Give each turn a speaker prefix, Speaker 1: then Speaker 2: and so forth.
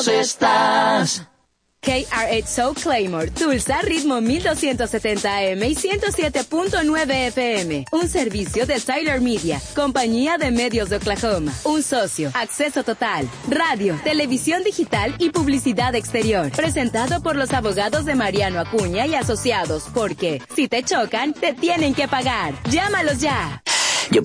Speaker 1: estás.
Speaker 2: KRHO Claymore, Tulsa, ritmo 1270 AM y 107.9 FM. Un servicio de Tyler Media, compañía de medios de Oklahoma. Un socio, acceso total, radio, televisión digital y publicidad exterior. Presentado por los abogados de Mariano Acuña y Asociados, porque si te chocan, te tienen que pagar. Llámalos ya.